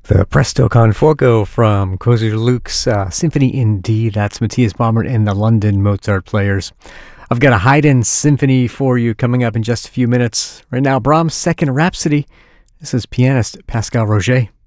The Presto con Fuoco from Composer Luke's Symphony in D. That's Matthias Baumert and the London Mozart Players. I've got a Haydn symphony for you coming up in just a few minutes. Right now, Brahms' Second Rhapsody. This is pianist Pascal Roget.